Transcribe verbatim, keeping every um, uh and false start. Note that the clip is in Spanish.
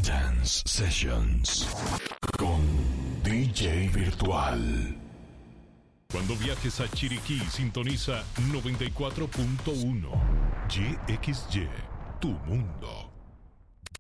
Dance Sessions con D J Virtual. Cuando viajes a Chiriquí, sintoniza noventa y cuatro punto uno. Y X Y, tu mundo.